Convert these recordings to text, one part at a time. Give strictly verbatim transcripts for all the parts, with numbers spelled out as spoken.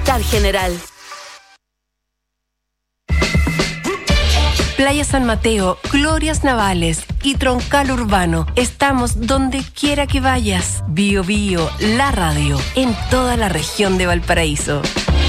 Tal General. Playa San Mateo, Glorias Navales y Troncal Urbano. Estamos donde quiera que vayas. Bio Bio, la radio, en toda la región de Valparaíso.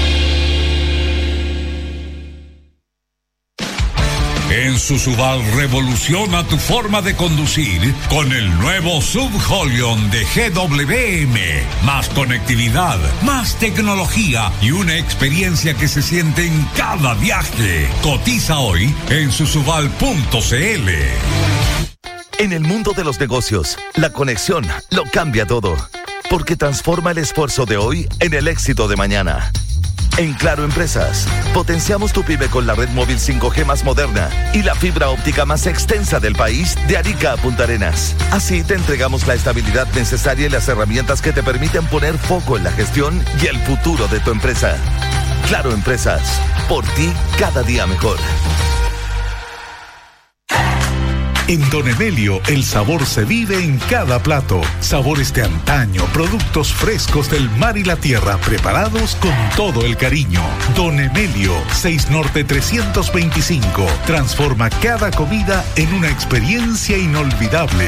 En Susubal revoluciona tu forma de conducir con el nuevo Sub Holion de G W M. Más conectividad, más tecnología y una experiencia que se siente en cada viaje. Cotiza hoy en susubal punto c l. En el mundo de los negocios, la conexión lo cambia todo, porque transforma el esfuerzo de hoy en el éxito de mañana. En Claro Empresas, potenciamos tu pyme con la red móvil cinco G más moderna y la fibra óptica más extensa del país de Arica a Punta Arenas. Así te entregamos la estabilidad necesaria y las herramientas que te permiten poner foco en la gestión y el futuro de tu empresa. Claro Empresas, por ti cada día mejor. En Don Emelio, el sabor se vive en cada plato. Sabores de antaño, productos frescos del mar y la tierra, preparados con todo el cariño. Don Emelio, seis Norte trescientos veinticinco. Transforma cada comida en una experiencia inolvidable.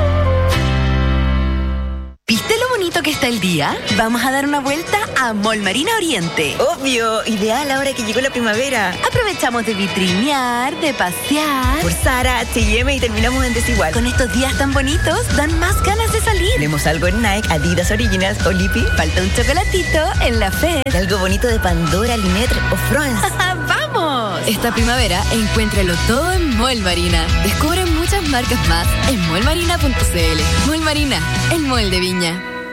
¿Viste lo bonito que está el día? Vamos a dar una vuelta a Mall Marina Oriente. Obvio, ideal ahora que llegó la primavera. Aprovechamos de vitrinear, de pasear. Por Zara, H y M y terminamos en Desigual. Con estos días tan bonitos, dan más ganas de salir. Tenemos algo en Nike, Adidas Originals o Lipi. Falta un chocolatito en la Fed. Y algo bonito de Pandora, Linetre o France. ¡Vamos! Esta primavera, encuéntralo todo en Mall Marina. Descubre muchas marcas más en mall marina punto c l. Mall Marina, el mall de Viña.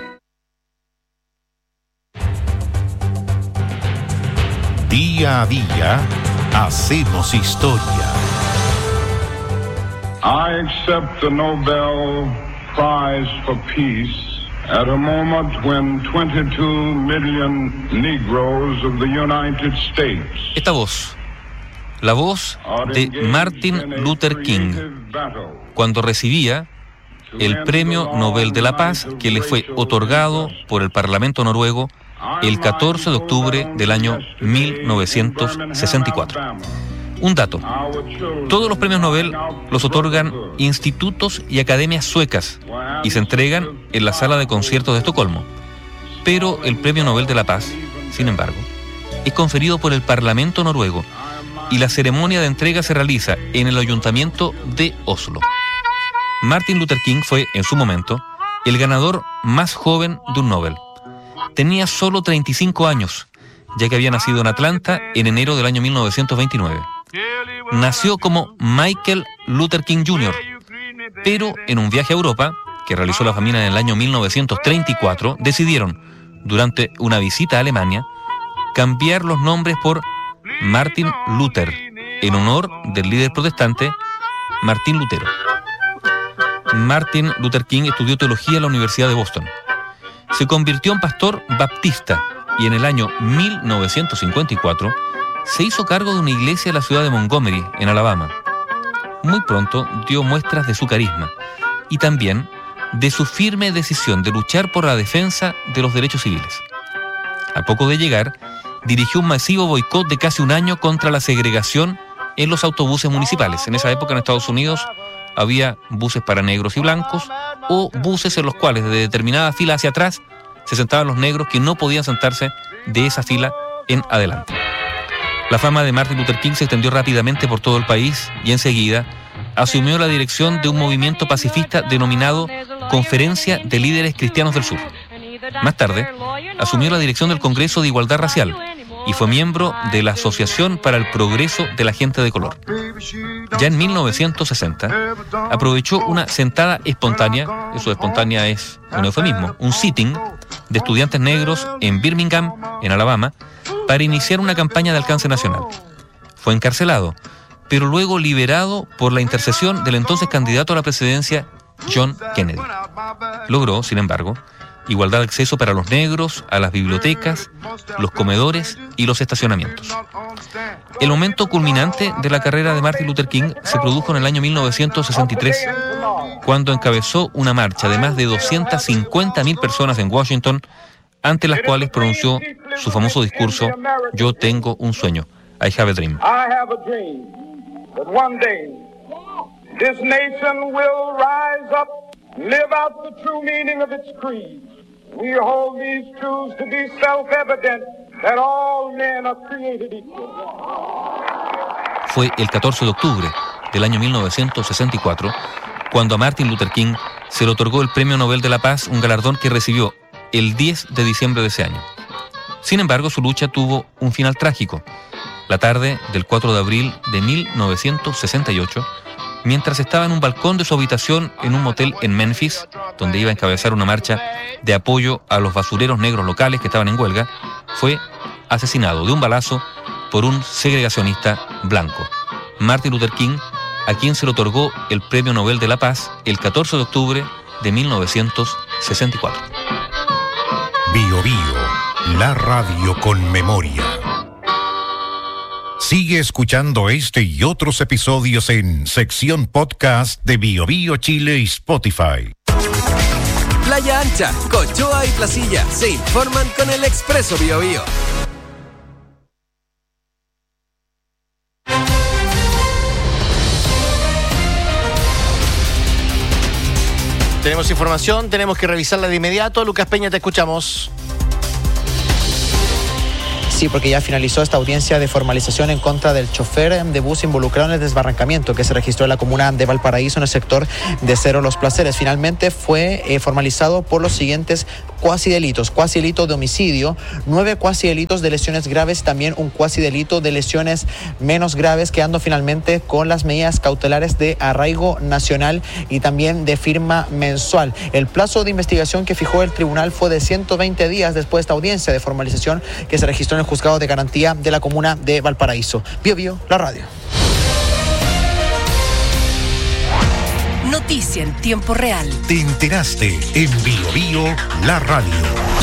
Día a día, hacemos historia. I accept the Nobel Prize for Peace at a moment when twenty-two million Negroes of the United States. Esta voz, la voz de Martin Luther King, cuando recibía el Premio Nobel de la Paz que le fue otorgado por el Parlamento noruego el catorce de octubre del año mil novecientos sesenta y cuatro. Un dato: todos los premios Nobel los otorgan institutos y academias suecas y se entregan en la sala de conciertos de Estocolmo. Pero el Premio Nobel de la Paz, sin embargo, es conferido por el Parlamento noruego y la ceremonia de entrega se realiza en el Ayuntamiento de Oslo. Martin Luther King fue, en su momento, el ganador más joven de un Nobel. Tenía solo treinta y cinco años, ya que había nacido en Atlanta en enero del año mil novecientos veintinueve. Nació como Michael Luther King junior, pero en un viaje a Europa, que realizó la familia en el año mil novecientos treinta y cuatro, decidieron, durante una visita a Alemania, cambiar los nombres por Martin Luther, en honor del líder protestante Martín Lutero. Martin Luther King estudió teología en la Universidad de Boston. Se convirtió en pastor baptista y en el año mil novecientos cincuenta y cuatro se hizo cargo de una iglesia en la ciudad de Montgomery, en Alabama. Muy pronto dio muestras de su carisma y también de su firme decisión de luchar por la defensa de los derechos civiles. A poco de llegar, dirigió un masivo boicot de casi un año contra la segregación en los autobuses municipales. En esa época en Estados Unidos había buses para negros y blancos o buses en los cuales de determinada fila hacia atrás se sentaban los negros que no podían sentarse de esa fila en adelante. La fama de Martin Luther King se extendió rápidamente por todo el país y enseguida asumió la dirección de un movimiento pacifista denominado Conferencia de Líderes Cristianos del Sur. Más tarde, asumió la dirección del Congreso de Igualdad Racial y fue miembro de la Asociación para el Progreso de la Gente de Color. Ya en mil novecientos sesenta, aprovechó una sentada espontánea, eso espontánea es un eufemismo, un sitting de estudiantes negros en Birmingham, en Alabama, para iniciar una campaña de alcance nacional. Fue encarcelado, pero luego liberado por la intercesión del entonces candidato a la presidencia, John Kennedy. Logró, sin embargo, igualdad de acceso para los negros a las bibliotecas, los comedores y los estacionamientos. El momento culminante de la carrera de Martin Luther King se produjo en el año mil novecientos sesenta y tres, cuando encabezó una marcha de más de doscientas cincuenta mil personas en Washington, ante las cuales pronunció su famoso discurso Yo tengo un sueño, I have a dream. I have a dream that one day this nation will rise up, live out the true meaning of its creed. We hold these truths to be self-evident that all men are created equal. Fue el catorce de octubre del año mil novecientos sesenta y cuatro cuando a Martin Luther King se le otorgó el Premio Nobel de la Paz, un galardón que recibió el diez de diciembre de ese año. Sin embargo, su lucha tuvo un final trágico. La tarde del cuatro de abril de mil novecientos sesenta y ocho, mientras estaba en un balcón de su habitación en un motel en Memphis, donde iba a encabezar una marcha de apoyo a los basureros negros locales que estaban en huelga, fue asesinado de un balazo por un segregacionista blanco. Martin Luther King, a quien se le otorgó el Premio Nobel de la Paz el catorce de octubre de mil novecientos sesenta y cuatro. Bio Bio, la radio con memoria. Sigue escuchando este y otros episodios en sección podcast de Bio Bio Chile y Spotify. Playa Ancha, Cochoa y Placilla se informan con el Expreso Bio Bio. Tenemos información, tenemos que revisarla de inmediato. Lucas Peña, te escuchamos. Sí, porque ya finalizó esta audiencia de formalización en contra del chofer de bus involucrado en el desbarrancamiento que se registró en la comuna de Valparaíso en el sector de Cerro Los Placeres. Finalmente fue eh, formalizado por los siguientes cuasi delitos: cuasi delito de homicidio, nueve cuasi delitos de lesiones graves, también un cuasi delito de lesiones menos graves, quedando finalmente con las medidas cautelares de arraigo nacional y también de firma mensual. El plazo de investigación que fijó el tribunal fue de ciento veinte días después de esta audiencia de formalización que se registró en el juzgado de garantía de la comuna de Valparaíso. Bio Bio, la radio. Noticia en tiempo real. Te enteraste en Bio Bio, la radio.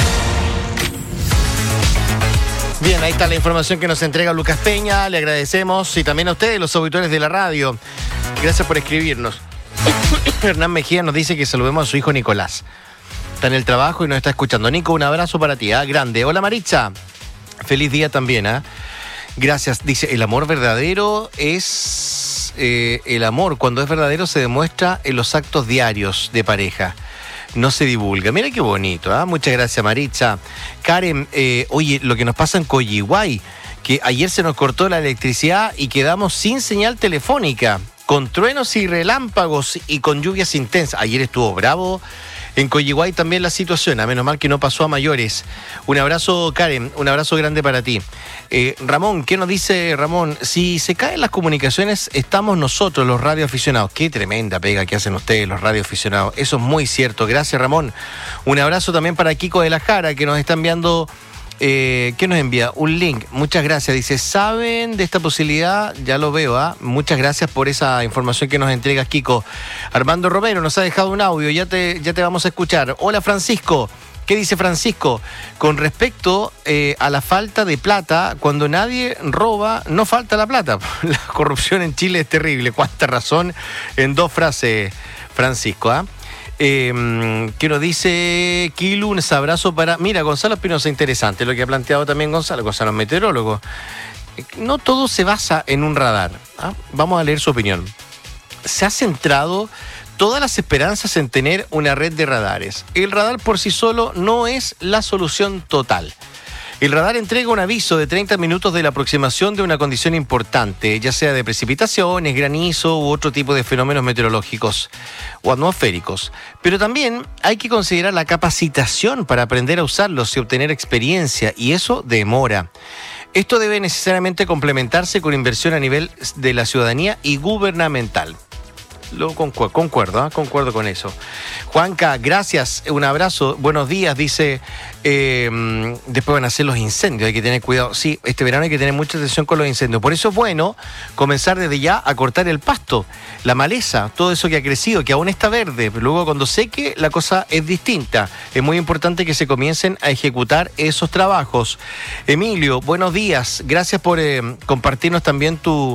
Bien, ahí está la información que nos entrega Lucas Peña. Le agradecemos, y también a ustedes, los auditores de la radio. Gracias por escribirnos. Hernán Mejía nos dice que saludemos a su hijo Nicolás. Está en el trabajo y nos está escuchando. Nico, un abrazo para ti, ¿eh? Grande. Hola, Maritza. Feliz día también, ¿eh? Gracias. Dice, el amor verdadero es... Eh, el amor, cuando es verdadero, se demuestra en los actos diarios de pareja. No se divulga. Mira qué bonito, ¿eh? Muchas gracias, Maritza. Karen, eh, oye, lo que nos pasa en Coyihuay, que ayer se nos cortó la electricidad y quedamos sin señal telefónica, con truenos y relámpagos y con lluvias intensas. Ayer estuvo bravo. En Coyihuay también la situación, a menos mal que no pasó a mayores. Un abrazo, Karen, un abrazo grande para ti. Eh, Ramón, ¿qué nos dice Ramón? Si se caen las comunicaciones, estamos nosotros, los radioaficionados. Qué tremenda pega que hacen ustedes, los radioaficionados. Eso es muy cierto. Gracias, Ramón. Un abrazo también para Kiko de la Jara, que nos está enviando... Eh, ¿Qué nos envía? Un link. Muchas gracias. Dice, ¿saben de esta posibilidad? Ya lo veo, ¿ah? ¿eh? Muchas gracias por esa información que nos entrega Kiko. Armando Romero nos ha dejado un audio. Ya te, ya te vamos a escuchar. Hola, Francisco. ¿Qué dice Francisco? Con respecto eh, a la falta de plata, cuando nadie roba, no falta la plata. La corrupción en Chile es terrible. Cuánta razón en dos frases, Francisco, ¿ah? ¿eh? Eh, que nos dice Kilu, un abrazo para... Mira, Gonzalo Espinosa, interesante lo que ha planteado también Gonzalo, Gonzalo es meteorólogo. No todo se basa en un radar, ¿ah? Vamos a leer su opinión. Se ha centrado todas las esperanzas en tener una red de radares. El radar por sí solo no es la solución total. El radar entrega un aviso de treinta minutos de la aproximación de una condición importante, ya sea de precipitaciones, granizo u otro tipo de fenómenos meteorológicos o atmosféricos. Pero también hay que considerar la capacitación para aprender a usarlos y obtener experiencia, y eso demora. Esto debe necesariamente complementarse con inversión a nivel de la ciudadanía y gubernamental. Lo concuerdo, concuerdo, ¿eh? concuerdo con eso. Juanca, gracias, un abrazo, buenos días, dice, eh, después van a ser los incendios, hay que tener cuidado. Sí, este verano hay que tener mucha atención con los incendios, por eso es bueno comenzar desde ya a cortar el pasto, la maleza, todo eso que ha crecido, que aún está verde, pero luego cuando seque la cosa es distinta. Es muy importante que se comiencen a ejecutar esos trabajos. Emilio, buenos días, gracias por eh, compartirnos también tu...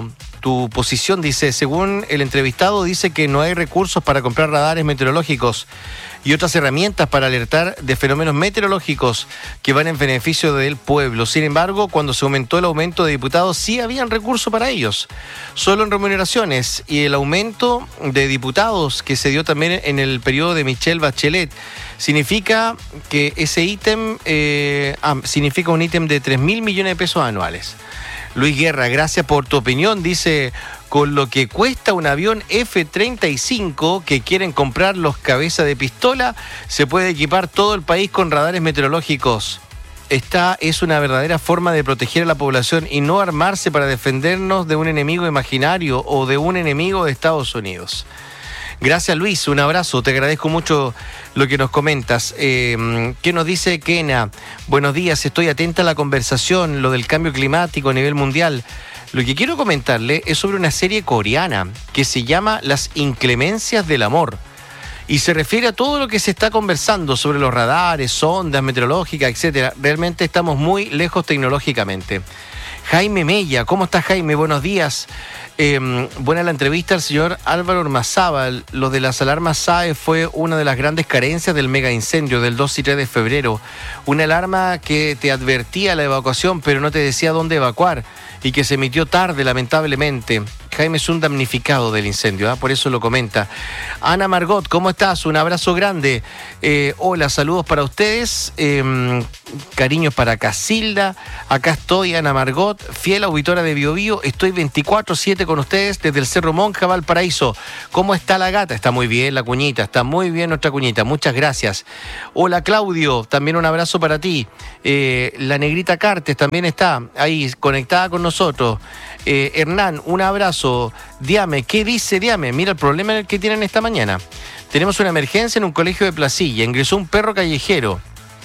tu posición. Dice, según el entrevistado, dice que no hay recursos para comprar radares meteorológicos y otras herramientas para alertar de fenómenos meteorológicos que van en beneficio del pueblo. Sin embargo, cuando se aumentó el aumento de diputados, sí habían recursos para ellos, solo en remuneraciones, y el aumento de diputados que se dio también en el periodo de Michelle Bachelet significa que ese ítem eh, ah, significa un ítem de tres mil millones de pesos anuales. Luis Guerra, gracias por tu opinión. Dice, con lo que cuesta un avión F treinta y cinco que quieren comprar los cabezas de pistola, se puede equipar todo el país con radares meteorológicos. Esta es una verdadera forma de proteger a la población y no armarse para defendernos de un enemigo imaginario o de un enemigo de Estados Unidos. Gracias, Luis, un abrazo, te agradezco mucho lo que nos comentas. Eh, ¿Qué nos dice Kena? Buenos días, estoy atenta a la conversación, lo del cambio climático a nivel mundial. Lo que quiero comentarle es sobre una serie coreana que se llama Las Inclemencias del Amor y se refiere a todo lo que se está conversando sobre los radares, sondas meteorológicas, etcétera. Realmente estamos muy lejos tecnológicamente. Jaime Mella, ¿cómo está Jaime? Buenos días. Eh, buena la entrevista al señor Álvaro Ormazábal. Lo de las alarmas S A E fue una de las grandes carencias del mega incendio del dos y tres de febrero. Una alarma que te advertía la evacuación, pero no te decía dónde evacuar y que se emitió tarde, lamentablemente. Jaime es un damnificado del incendio, ¿eh? Por eso lo comenta. Ana Margot, ¿cómo estás? Un abrazo grande. Eh, hola, saludos para ustedes. Eh, cariños para Casilda. Acá estoy, Ana Margot, fiel auditora de Bio Bio. Estoy veinticuatro siete con ustedes desde el Cerro Monja, Valparaíso. ¿Cómo está la gata? Está muy bien la cuñita, está muy bien nuestra cuñita. Muchas gracias. Hola, Claudio, también un abrazo para ti. Eh, la negrita Cartes también está ahí conectada con nosotros. Eh, Hernán, un abrazo. Diame, ¿qué dice Diame? Mira el problema en el que tienen esta mañana. Tenemos una emergencia en un colegio de Placilla. Ingresó un perro callejero.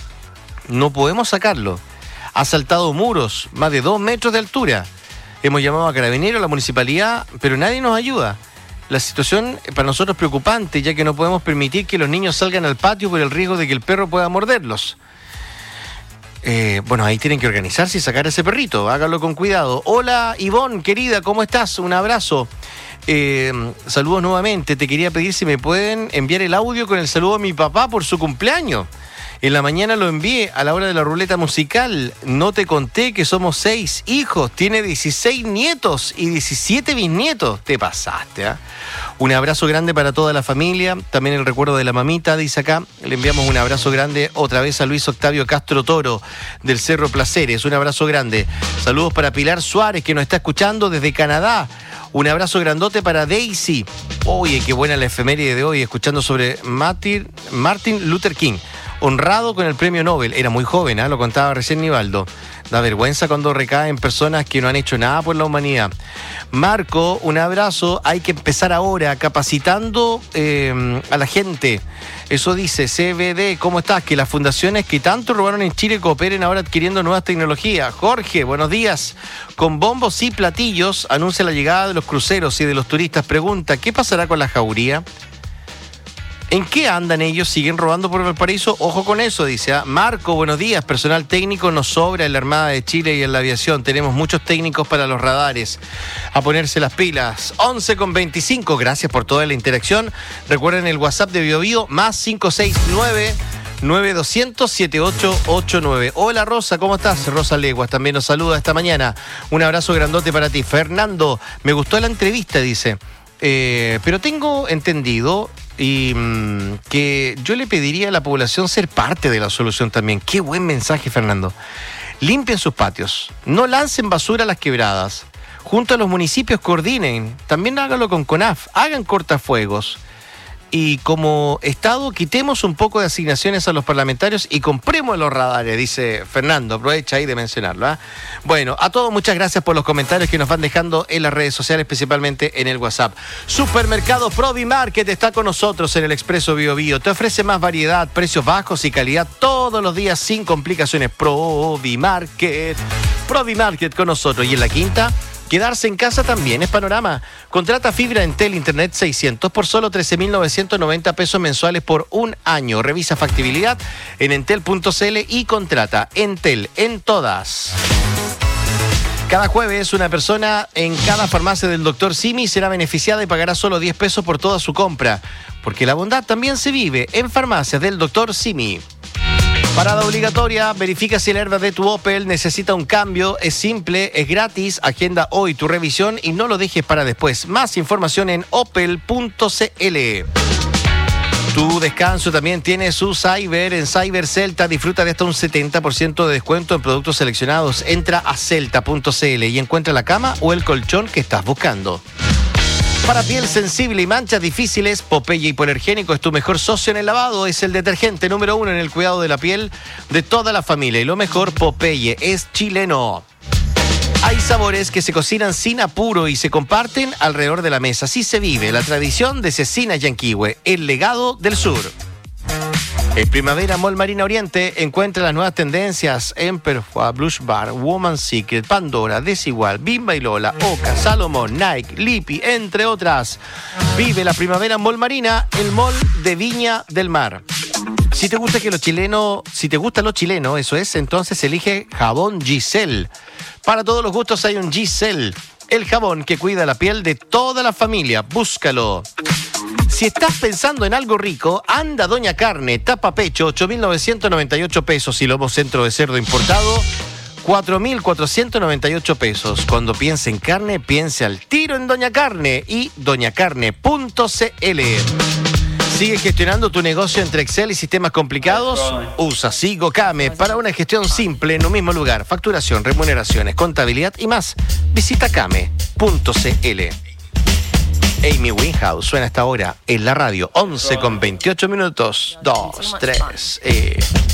No podemos sacarlo. Ha saltado muros, más de dos metros de altura. Hemos llamado a Carabineros, a la municipalidad, pero nadie nos ayuda. La situación para nosotros es preocupante, ya que no podemos permitir que los niños salgan al patio por el riesgo de que el perro pueda morderlos. Eh, bueno, ahí tienen que organizarse y sacar a ese perrito. Hágalo con cuidado. Hola, Ivonne, querida, ¿cómo estás? Un abrazo. Eh, saludos nuevamente. Te quería pedir si me pueden enviar el audio con el saludo a mi papá por su cumpleaños. En la mañana lo envié a la hora de la ruleta musical. No te conté que somos seis hijos. Tiene dieciséis nietos y diecisiete bisnietos. Te pasaste, ¿eh? Un abrazo grande para toda la familia. También el recuerdo de la mamita, dice acá. Le enviamos un abrazo grande otra vez a Luis Octavio Castro Toro del Cerro Placeres. Un abrazo grande. Saludos para Pilar Suárez, que nos está escuchando desde Canadá. Un abrazo grandote para Daisy. Oye, qué buena la efeméride de hoy, escuchando sobre Martin, Martin Luther King. Honrado con el premio Nobel. Era muy joven, ¿eh? Lo contaba recién Nivaldo. Da vergüenza cuando recaen personas que no han hecho nada por la humanidad. Marco, un abrazo. Hay que empezar ahora capacitando eh, a la gente. Eso dice C B D. ¿Cómo estás? Que las fundaciones que tanto robaron en Chile cooperen ahora adquiriendo nuevas tecnologías. Jorge, buenos días. Con bombos y platillos anuncia la llegada de los cruceros y de los turistas. Pregunta, ¿qué pasará con la jauría? ¿En qué andan ellos? ¿Siguen robando por Valparaíso? Ojo con eso, dice. ¿eh? Marco, buenos días. Personal técnico nos sobra en la Armada de Chile y en la aviación. Tenemos muchos técnicos para los radares. A ponerse las pilas. once con veinticinco. Gracias por toda la interacción. Recuerden el WhatsApp de Bio Bio, más cinco seis nueve, nueve dos cero cero, siete ocho ocho nueve. Hola, Rosa, ¿cómo estás? Rosa Leguas también nos saluda esta mañana. Un abrazo grandote para ti. Fernando, me gustó la entrevista, dice. Eh, pero tengo entendido... Y mmm, que yo le pediría a la población ser parte de la solución también. Qué buen mensaje, Fernando. Limpien sus patios, no lancen basura a las quebradas. Junto a los municipios coordinen, también háganlo con CONAF, hagan cortafuegos. Y como Estado quitemos un poco de asignaciones a los parlamentarios y compremos los radares, dice Fernando. Aprovecha ahí de mencionarlo. ¿eh? Bueno, a todos muchas gracias por los comentarios que nos van dejando en las redes sociales, principalmente en el WhatsApp. Supermercado Provimarket está con nosotros en el Expreso Bio Bio. Te ofrece más variedad, precios bajos y calidad todos los días sin complicaciones. Provimarket. Provimarket con nosotros. Y en la quinta... quedarse en casa también es panorama. Contrata fibra Entel Internet seiscientos por solo trece mil novecientos noventa pesos mensuales por un año. Revisa factibilidad en entel punto c l y contrata Entel en todas. Cada jueves, una persona en cada farmacia del doctor Simi será beneficiada y pagará solo diez pesos por toda su compra. Porque la bondad también se vive en farmacias del doctor Simi. Parada obligatoria, verifica si el airbag de tu Opel necesita un cambio. Es simple, es gratis. Agenda hoy tu revisión y no lo dejes para después. Más información en opel punto cl. Tu descanso también tiene su Cyber. En Cyber Celta disfruta de hasta un setenta por ciento de descuento en productos seleccionados. Entra a celta punto cl y encuentra la cama o el colchón que estás buscando. Para piel sensible y manchas difíciles, Popeye Hipoalergénico es tu mejor socio en el lavado. Es el detergente número uno en el cuidado de la piel de toda la familia. Y lo mejor, Popeye es chileno. Hay sabores que se cocinan sin apuro y se comparten alrededor de la mesa. Así se vive la tradición de Cecina Yanquihue, el legado del sur. En Primavera Mall Marina Oriente encuentra las nuevas tendencias en Perfua, Blush Bar, Woman's Secret, Pandora, Desigual, Bimba y Lola, Oca, Salomón, Nike, Lipi, entre otras. Vive la Primavera Mall Marina, el mall de Viña del Mar. Si te gusta que los chilenos, si te gusta lo chileno, eso es, entonces elige jabón Giselle. Para todos los gustos hay un Giselle, el jabón que cuida la piel de toda la familia. Búscalo. Si estás pensando en algo rico, anda a Doña Carne, tapa pecho, ocho mil novecientos noventa y ocho pesos y lomo centro de cerdo importado, cuatro mil cuatrocientos noventa y ocho pesos. Cuando piense en carne, piense al tiro en Doña Carne y doña carne punto cl. ¿Sigue gestionando tu negocio entre Excel y sistemas complicados? Usa Sigo Came para una gestión simple en un mismo lugar. Facturación, remuneraciones, contabilidad y más. Visita came punto cl. Amy Winehouse suena hasta ahora en la radio. once con veintiocho minutos. dos, tres. Eh.